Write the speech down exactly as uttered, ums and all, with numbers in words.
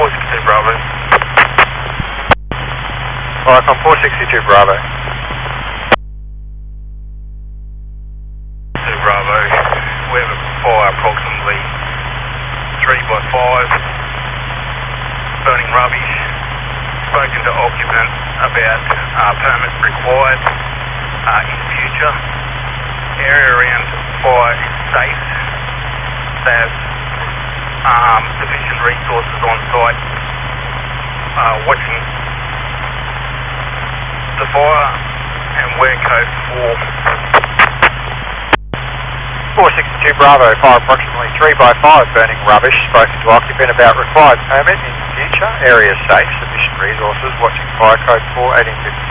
four sixty-two Bravo. Viacom four sixty-two Bravo. two Bravo. We have a fire approximately three by five. Burning rubbish. Spoken to occupant about uh, permits required uh, in future. Area around fire is safe. They have um, sufficient resources on site uh, watching the fire, and wear code four. four sixty-two Bravo, fire approximately three by five, burning rubbish. Spoken to occupant about required permit in future. Area safe, sufficient resources, watching fire code four, eighteen fifty.